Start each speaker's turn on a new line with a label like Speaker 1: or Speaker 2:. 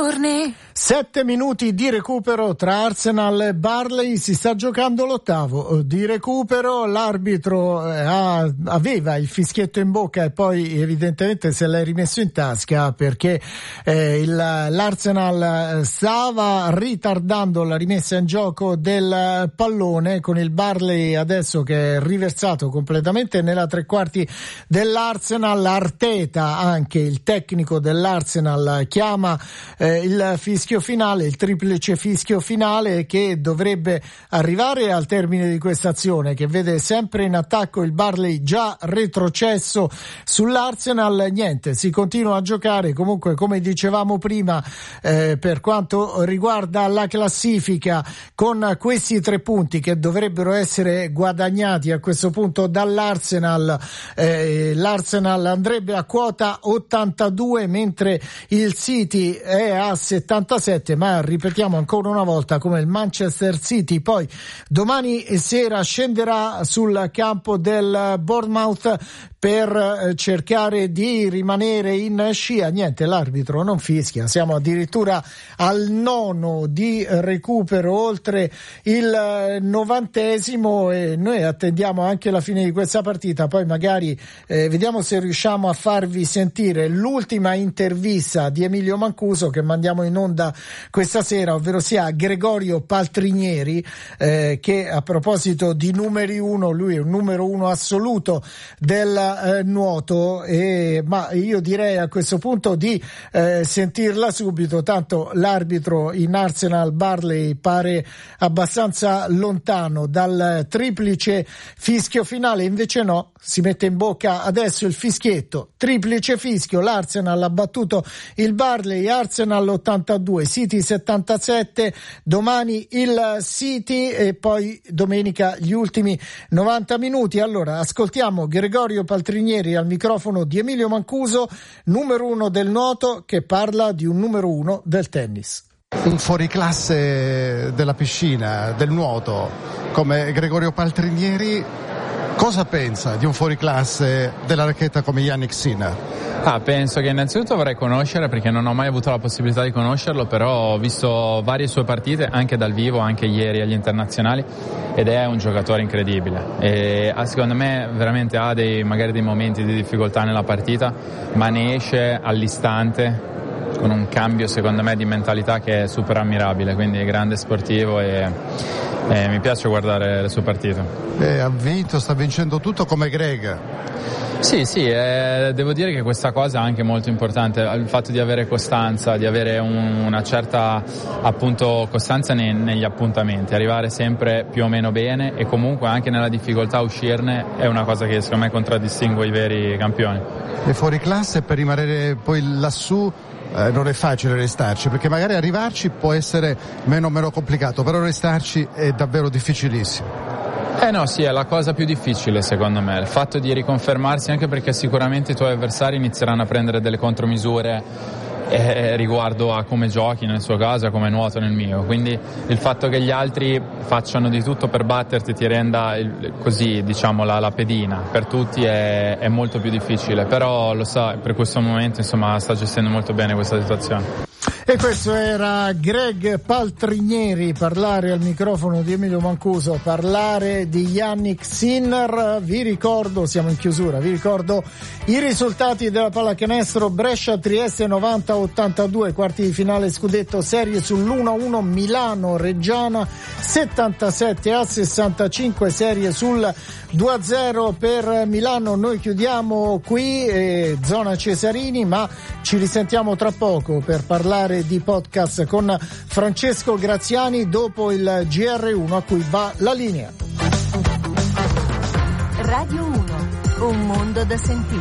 Speaker 1: notturni.
Speaker 2: 7 minuti di recupero tra Arsenal e Burnley, si sta giocando l'ottavo di recupero, l'arbitro aveva il fischietto in bocca e poi evidentemente se l'è rimesso in tasca perché l'Arsenal stava ritardando la rimessa in gioco del pallone, con il Burnley adesso che è riversato completamente nella tre quarti dell'Arsenal. Arteta, anche il tecnico dell'Arsenal, chiama il fischio finale, il triplice fischio finale che dovrebbe arrivare al termine di questa azione che vede sempre in attacco il Burnley già retrocesso sull'Arsenal. Niente, si continua a giocare comunque, come dicevamo prima, per quanto riguarda la classifica, con questi 3 punti che dovrebbero essere guadagnati a questo punto dall'Arsenal. L'Arsenal andrebbe a quota 82 mentre il City è a 77, ma ripetiamo ancora una volta come il Manchester City poi domani sera scenderà sul campo del Bournemouth per cercare di rimanere in scia. Niente, l'arbitro non fischia, siamo addirittura al 9 di recupero oltre il 90esimo e noi attendiamo anche la fine di questa partita. Poi magari vediamo se riusciamo a farvi sentire l'ultima intervista di Emilio Mancuso che mandiamo in onda questa sera, ovvero sia Gregorio Paltrinieri, che a proposito di numeri 1, lui è un numero 1 assoluto del nuoto, ma io direi a questo punto di sentirla subito, tanto l'arbitro in Arsenal Burnley pare abbastanza lontano dal triplice fischio finale, invece no, si mette in bocca adesso il fischietto, triplice fischio, l'Arsenal ha battuto il Burnley, Arsenal 82, City 77, domani il City e poi domenica gli ultimi 90 minuti. Allora ascoltiamo Gregorio Paltrinieri al microfono di Emilio Mancuso, numero 1 del nuoto, che parla di un numero 1 del tennis.
Speaker 3: Un fuoriclasse della piscina, del nuoto, come Gregorio Paltrinieri, cosa pensa di un fuoriclasse della racchetta come Jannik Sinner?
Speaker 4: Penso che innanzitutto vorrei conoscere, perché non ho mai avuto la possibilità di conoscerlo, però ho visto varie sue partite anche dal vivo, anche ieri agli internazionali, ed è un giocatore incredibile e secondo me veramente ha magari dei momenti di difficoltà nella partita, ma ne esce all'istante con un cambio secondo me di mentalità che è super ammirabile, quindi è grande sportivo e mi piace guardare le sue partite.
Speaker 3: Sta vincendo tutto come Greg.
Speaker 4: Sì, devo dire che questa cosa è anche molto importante, il fatto di avere costanza, di avere una certa appunto costanza negli appuntamenti, arrivare sempre più o meno bene e comunque anche nella difficoltà uscirne è una cosa che secondo me contraddistingue i veri campioni. E
Speaker 3: fuori classe, per rimanere poi lassù non è facile restarci, perché magari arrivarci può essere meno complicato, però restarci è davvero difficilissimo.
Speaker 4: No, sì, è la cosa più difficile secondo me, il fatto di riconfermarsi, anche perché sicuramente i tuoi avversari inizieranno a prendere delle contromisure riguardo a come giochi nel suo caso e come nuoto nel mio, quindi il fatto che gli altri facciano di tutto per batterti ti renda così, diciamo, la pedina per tutti è molto più difficile, però lo sa, per questo momento insomma sta gestendo molto bene questa situazione.
Speaker 2: E questo era Greg Paltrinieri parlare al microfono di Emilio Mancuso, parlare di Jannik Sinner. Vi ricordo, siamo in chiusura, vi ricordo i risultati della pallacanestro: Brescia-Trieste 90-82, quarti di finale scudetto serie sull'1-1, Milano-Reggiana 77-65, serie sul 2-0 per Milano. Noi chiudiamo qui, zona Cesarini, ma ci risentiamo tra poco per parlare di podcast con Francesco Graziani dopo il GR1 a cui va la linea.
Speaker 1: Radio 1, un mondo da sentire.